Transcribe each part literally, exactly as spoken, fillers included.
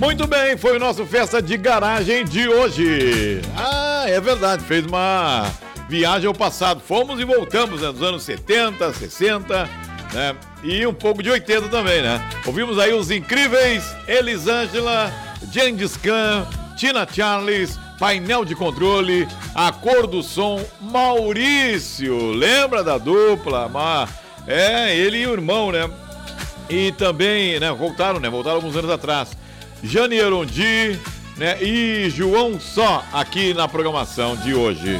Muito bem, foi o nosso Festa de Garagem de hoje. Ah, é verdade, fez uma viagem ao passado. Fomos e voltamos, né, nos anos setenta, sessenta, né? E um pouco de oitenta também, né? Ouvimos aí os incríveis Elisângela, Gengis Khan, Tina Charles, Painel de Controle, A Cor do Som, Maurício. Lembra da dupla? Mas, é, ele e o irmão, né? E também, né, voltaram, né? Voltaram alguns anos atrás. Jane Erondi, né, e João Só aqui na programação de hoje.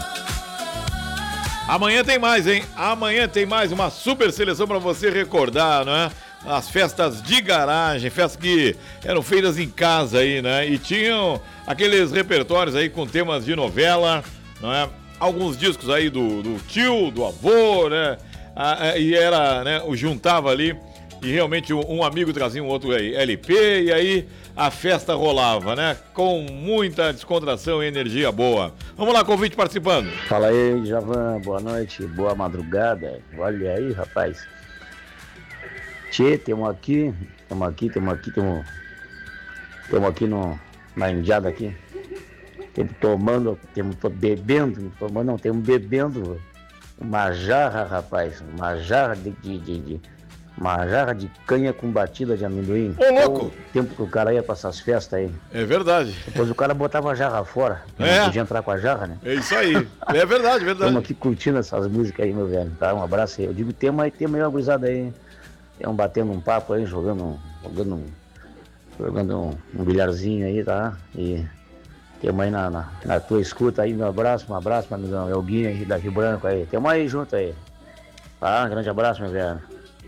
Amanhã tem mais, hein? Amanhã tem mais uma super seleção para você recordar, né? As festas de garagem, festas que eram feitas em casa aí, né? E tinham aqueles repertórios aí com temas de novela, não é? Alguns discos aí do, do tio, do avô, né? Ah, e era, né? O juntava ali. E realmente um amigo trazia um outro L P e aí a festa rolava, né? Com muita descontração e energia boa. Vamos lá, convite participando. Fala aí, Javan, boa noite, boa madrugada. Olha aí, rapaz. Tchê, temos aqui, temos aqui, temos aqui, temos temos aqui no, na indiada aqui. Temos tomando, temos bebendo, tomando não, temos bebendo uma jarra, rapaz, uma jarra de... de, de, de Uma jarra de canha com batida de amendoim. Ô, louco! O tempo que o cara ia pra essas festas aí. É verdade. Depois o cara botava a jarra fora. É. Não podia entrar com a jarra, né? É isso aí. É verdade, verdade. Estamos aqui curtindo essas músicas aí, meu velho. Tá? Um abraço aí. Eu digo, tema aí, tema aí, uma gurizada aí. Tem um batendo um papo aí, jogando, jogando, um, jogando um, um bilharzinho aí, tá? E temos aí na, na, na tua escuta aí, meu abraço, um abraço, meu amigão. Elguinho aí da Rio Branco aí. Temos aí junto aí. Tá? Um grande abraço, meu velho.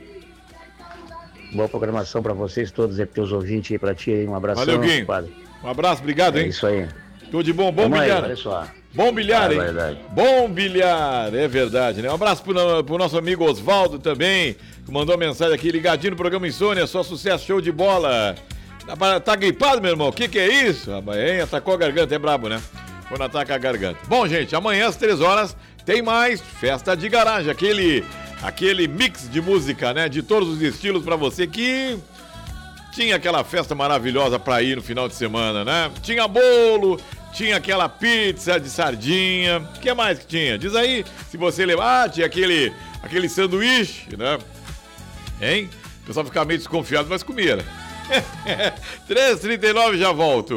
Boa programação pra vocês todos, é teus ouvintes aí, pra ti aí, um abraço. Valeu, Guinho. Um abraço, obrigado, hein? É isso aí. Tudo de bom, bom Tamo bilhar. Aí, olha só. Bom bilhar, é hein? Verdade. Bom bilhar, é verdade, né? Um abraço pro, pro nosso amigo Osvaldo também, que mandou mensagem aqui, ligadinho no programa Insônia, só sucesso, show de bola. Tá, tá gripado, meu irmão? O que que é isso? Rapaz, hein? Atacou a garganta, é brabo, né? Quando ataca a garganta. Bom, gente, amanhã às três horas tem mais Festa de Garagem, aquele, aquele mix de música, né? De todos os estilos pra você que... Tinha aquela festa maravilhosa pra ir no final de semana, né? Tinha bolo, tinha aquela pizza de sardinha. O que mais que tinha? Diz aí, se você lembrar. Ah, tinha aquele, aquele sanduíche, né? Hein? O pessoal ficava meio desconfiado, mas comia, né? três e trinta e nove, já volto.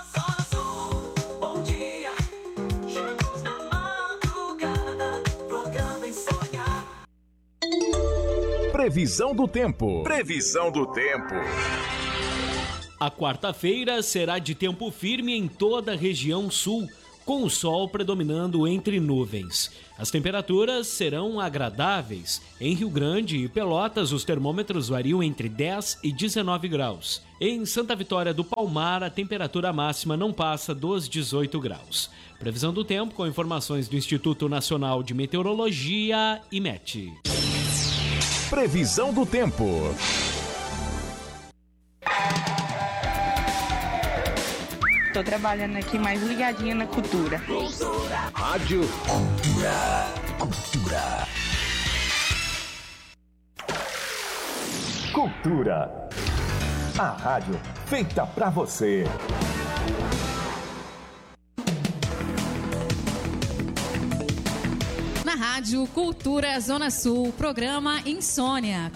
Previsão do tempo. Previsão do tempo. A quarta-feira será de tempo firme em toda a região sul, com o sol predominando entre nuvens. As temperaturas serão agradáveis. Em Rio Grande e Pelotas, os termômetros variam entre dez e dezenove graus. Em Santa Vitória do Palmar, a temperatura máxima não passa dos dezoito graus. Previsão do tempo com informações do Instituto Nacional de Meteorologia, IMET. Previsão do tempo. Tô trabalhando aqui mais ligadinha na cultura. Rádio Cultura. Cultura. Cultura. A rádio feita pra você. Na Rádio Cultura Zona Sul, programa Insônia.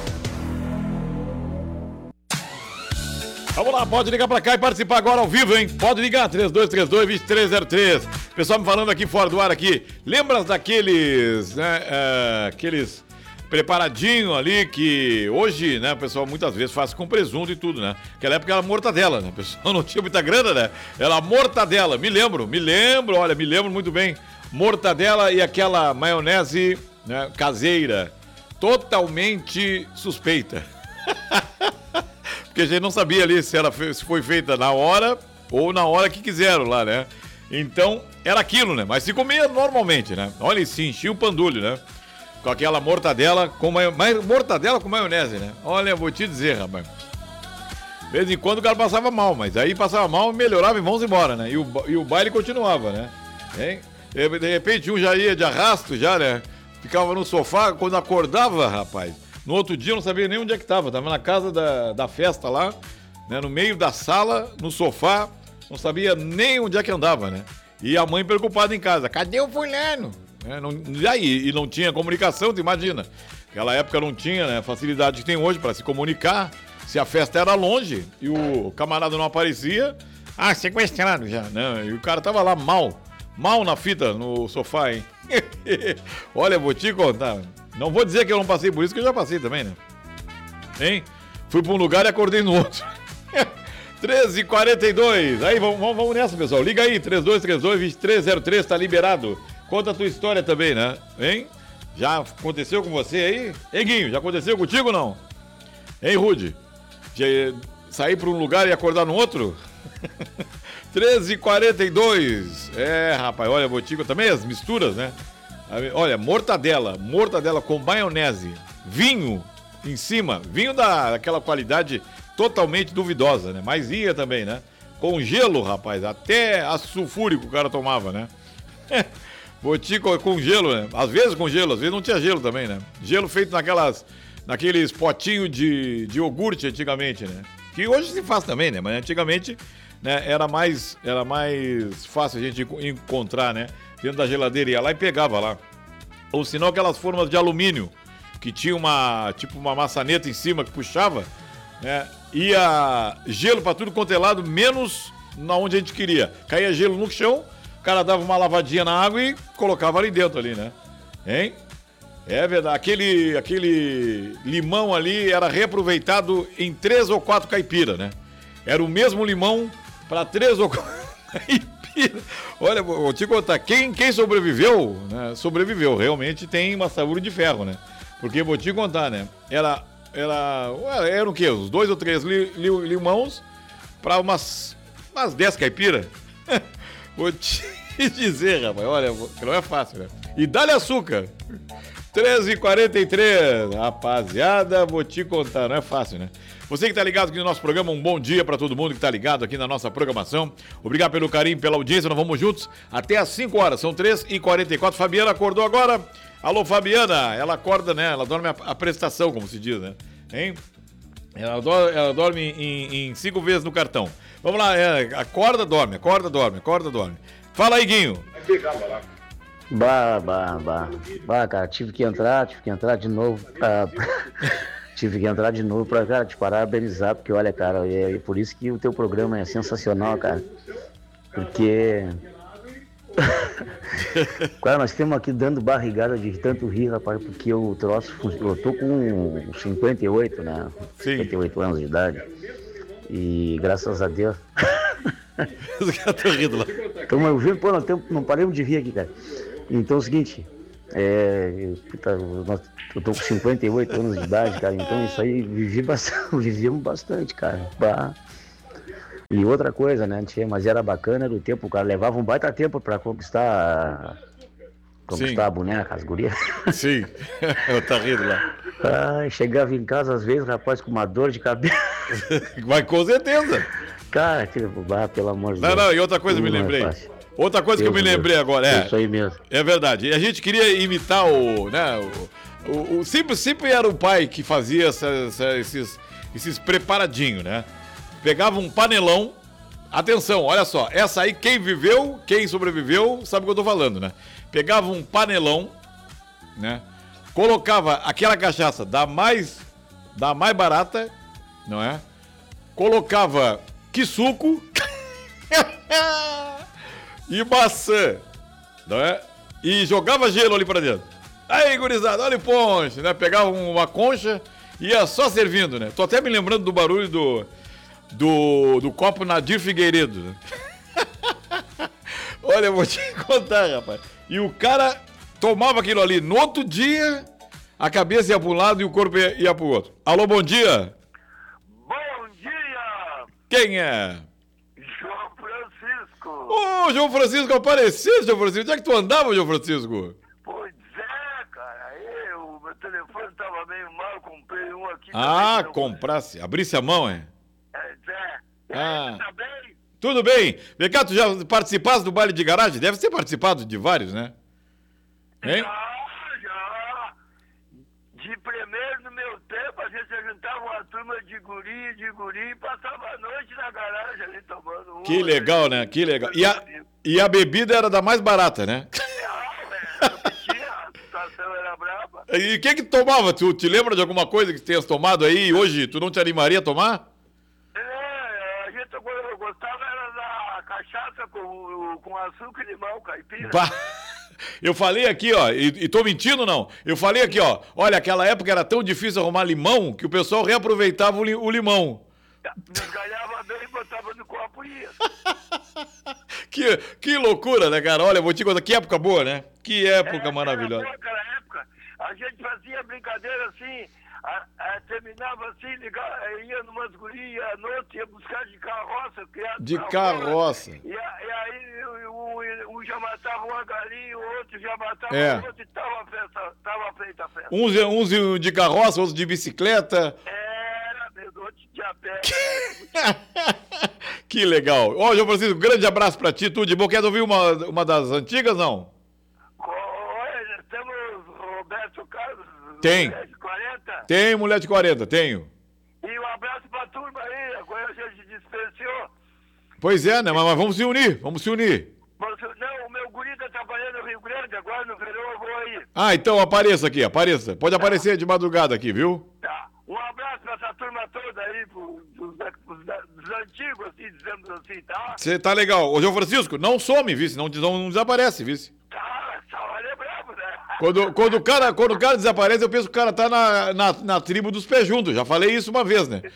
Vamos lá, pode ligar pra cá e participar agora ao vivo, hein? Pode ligar, três dois três dois, dois três zero três. Pessoal me falando aqui fora do ar aqui. Lembra daqueles, né, uh, aqueles preparadinho ali que hoje, né, o pessoal muitas vezes faz com presunto e tudo, né? Naquela época era mortadela, né? O pessoal não tinha muita grana, né? Era mortadela, me lembro, me lembro, olha, me lembro muito bem. Mortadela e aquela maionese, né, caseira, totalmente suspeita. Porque a gente não sabia ali se ela se foi feita na hora ou na hora que quiseram lá, né? Então, era aquilo, né? Mas se comia normalmente, né? Olha, se enchia o pandulho, né? Com aquela mortadela com maionese, mortadela com maionese, né? Olha, vou te dizer, rapaz. De vez em quando o cara passava mal, mas aí passava mal, melhorava e vamos embora, né? E o, e o baile continuava, né? Hein? De repente um já ia de arrasto, já, né? Ficava no sofá, quando acordava, rapaz, no outro dia eu não sabia nem onde é que tava. Tava na casa da, da festa lá, né, no meio da sala, no sofá, não sabia nem onde é que andava, né? E a mãe preocupada em casa, cadê o fulano? É, não, e aí? E não tinha comunicação, tu imagina? Naquela época não tinha, né, facilidade que tem hoje para se comunicar. Se a festa era longe e o camarada não aparecia, ah, sequestrado já, né? E o cara tava lá mal, mal na fita, no sofá, hein? Olha, vou te contar. Não vou dizer que eu não passei por isso, que eu já passei também, né? Hein? Fui pra um lugar e acordei no outro. treze e quarenta e dois. Aí, vamos, vamos, vamos nessa, pessoal. Liga aí, três dois três dois, dois três zero três, tá liberado. Conta a tua história também, né? Hein? Já aconteceu com você aí? Hein, Guinho, já aconteceu contigo ou não? Hein, Rude? De sair pra um lugar e acordar no outro? treze e quarenta e dois. É, rapaz, olha, Botico também, as misturas, né? Olha, mortadela, mortadela com maionese, vinho em cima, vinho da, daquela qualidade totalmente duvidosa, né? Mas ia também, né? Com gelo, rapaz, até ácido sulfúrico o cara tomava, né? Botico com gelo, né? Às vezes com gelo, às vezes não tinha gelo também, né? Gelo feito naquelas, naqueles potinhos de, de iogurte antigamente, né? Que hoje se faz também, né? Mas antigamente, né, era mais, era mais fácil a gente encontrar, né? Dentro da geladeira, ia lá e pegava lá. Ou senão aquelas formas de alumínio, que tinha uma, tipo uma maçaneta em cima que puxava, né? Ia gelo pra tudo quanto é lado, menos na onde a gente queria. Caía gelo no chão, o cara dava uma lavadinha na água e colocava ali dentro ali, né? Hein? É verdade, aquele, aquele limão ali era reaproveitado em três ou quatro caipiras, né? Era o mesmo limão para três ou quatro caipiras. Olha, vou te contar, quem, quem sobreviveu, né? Sobreviveu, realmente tem uma saúde de ferro, né? Porque vou te contar, né? Era, era, eram o quê? Uns dois ou três li, li, limãos para umas, umas dez caipiras. Vou te dizer, rapaz, olha, não é fácil, né? E dá-lhe açúcar. treze e quarenta e três, rapaziada, vou te contar, não é fácil, né? Você que tá ligado aqui no nosso programa, um bom dia pra todo mundo que tá ligado aqui na nossa programação. Obrigado pelo carinho, pela audiência, nós vamos juntos até às cinco horas, são treze e quarenta e quatro. Fabiana acordou agora. Alô, Fabiana, ela acorda, né? Ela dorme a, a prestação, como se diz, né? Hein? Ela, do, ela dorme em, em cinco vezes no cartão. Vamos lá, é, acorda, dorme, acorda, dorme, acorda, dorme. Fala aí, Guinho. Bah, bah, bah. Bah, cara, tive que entrar, tive que entrar de novo. Pra... tive que entrar de novo pra, cara, te parabenizar, porque olha, cara, é, é por isso que o teu programa é sensacional, cara. Porque. Cara, nós estamos aqui dando barrigada de tanto rir, rapaz, porque o troço. Eu tô com cinquenta e oito, né? Sim. cinquenta e oito anos de idade. E graças a Deus. Os caras estão rindo lá. Estamos ouvindo, pô, nós temos, não paremos de rir aqui, cara. Então é o seguinte, é, puta, nós, eu tô com cinquenta e oito anos de idade, cara, então isso aí vivi bastante, vivemos bastante, cara. Bah. E outra coisa, né, tia, mas era bacana, era o tempo, o cara levava um baita tempo pra conquistar, conquistar Sim. a boneca, as gurias. Sim, tá rindo lá. Ai, chegava em casa às vezes, rapaz, com uma dor de cabeça. Mas com certeza. Cara, tipo, bah, pelo amor de Não, Deus. não, e outra coisa me Não é lembrei. fácil. Outra coisa que eu me Deus, lembrei Deus. agora, é. Isso aí mesmo. É verdade. E a gente queria imitar o, né, o, o, o sempre, sempre era o pai que fazia essa, essa, esses, esses preparadinhos, né? Pegava um panelão. Atenção, olha só, essa aí quem viveu, quem sobreviveu, sabe o que eu tô falando, né? Pegava um panelão, né? Colocava aquela cachaça da mais, da mais barata, não é? Colocava que suco e maçã, não é? E jogava gelo ali pra dentro. Aí, gurizada, olha o ponche, né? Pegava uma concha e ia só servindo, né? Tô até me lembrando do barulho do, do, do copo Nadir Figueiredo, né? Olha, eu vou te contar, rapaz. E o cara tomava aquilo ali. No outro dia, a cabeça ia para um lado e o corpo ia, ia para o outro. Alô, bom dia. Bom dia! Quem é? João Francisco. Ô, João Francisco, apareceu, João Francisco. Onde é que tu andava, João Francisco? Pois é, cara. Eu, meu telefone estava meio mal, comprei um aqui. Ah, também, comprasse. Abrisse a mão, é? É, é. Ah. Tá bem? Tudo bem. Vem cá, tu já participaste do baile de garagem? Deve ter participado de vários, né? Hein? Já, já. De primeiro, no meu tempo, a gente juntava uma turma de guri, de guri, e passava a noite na garagem ali tomando uma. Que legal, né? Que legal. E a, e a bebida era da mais barata, né? Não, velho, tinha, a situação era braba. E o que que tu tomava? Tu te lembra de alguma coisa que tu tenhas tomado aí e hoje tu não te animaria a tomar? É, a gente eu gostava era da cachaça com, com açúcar e limão, caipira. Bah. Eu falei aqui, ó, e, e tô mentindo não? Eu falei aqui, ó, olha, aquela época era tão difícil arrumar limão que o pessoal reaproveitava o, li, o limão. Nos ganhava bem e botava no copo e ia. que, que loucura, né, cara? Olha, vou te contar, que época boa, né? Que época é, maravilhosa. Era boa aquela época. A gente fazia brincadeira assim, a, a, terminava assim, ligava, ia numas gurias à noite, ia buscar de carroça. De carroça. E, a, e aí um, um já matava uma galinha, o outro já matava é. o outro e tava, a festa, tava feita a festa. Uns, uns de carroça, outros de bicicleta. Era, meu, outro de a pé. Que legal. Ó, João Francisco, um grande abraço pra ti, tudo de bom. Quer ouvir uma, uma das antigas, não? Olha, temos Roberto Carlos. Tem. Mulher de quarenta. Tem, mulher de quarenta, tenho. E um abraço pra turma aí, agora a gente dispensou. Pois é, né? Mas, mas vamos se unir, vamos se unir. Mas, não, o meu guri tá trabalhando no Rio Grande, agora no verão eu vou aí. Ah, então apareça aqui, apareça. Pode tá. aparecer de madrugada aqui, viu? Tá. Um abraço pra essa turma toda aí, pros, pros, pros, pros antigos, assim, dizemos assim, tá? Você tá legal. Ô, João Francisco, não some, vice, não, não, não desaparece, vice. Tá, tá, é bravo, né? Quando, quando, o cara, quando o cara desaparece, eu penso que o cara tá na, na, na tribo dos pés juntos. Já falei isso uma vez, né?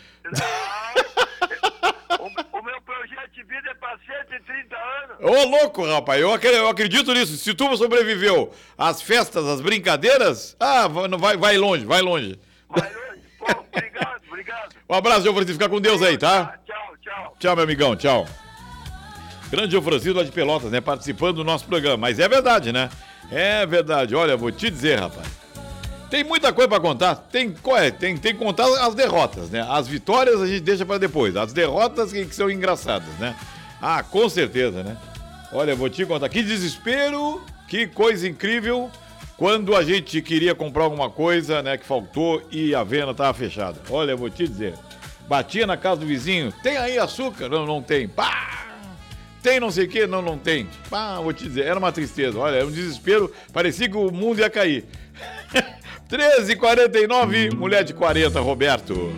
Não, o, o meu projeto de vida é pra cento e trinta anos. Ô, louco, rapaz, eu, eu acredito nisso. Se tu sobreviveu às festas, às brincadeiras, ah, vai, vai longe, vai longe. Vai longe. Pô, obrigado, obrigado. Um abraço, João Francisco. Fica com Deus aí, tá? Tchau, tchau. Tchau, meu amigão, tchau. Grande João Francisco lá de Pelotas, né? Participando do nosso programa. Mas é verdade, né? É verdade. Olha, vou te dizer, rapaz. Tem muita coisa pra contar. Tem, tem, tem que contar as derrotas, né? As vitórias a gente deixa pra depois. As derrotas que, que são engraçadas, né? Ah, com certeza, né? Olha, vou te contar. Que desespero, que coisa incrível. Quando a gente queria comprar alguma coisa, né, que faltou e a venda tava fechada. Olha, vou te dizer. Batia na casa do vizinho. Tem aí açúcar? Não, não tem. Pá! Tem não sei o que? Não, não tem. Pá, vou te dizer. Era uma tristeza. Olha, era um desespero. Parecia que o mundo ia cair. treze e quarenta e nove, mulher de quarenta, Roberto.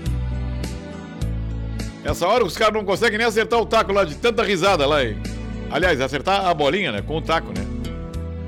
Essa hora os caras não conseguem nem acertar o taco lá de tanta risada lá, hein? Aliás, acertar a bolinha, né? Com o taco, né?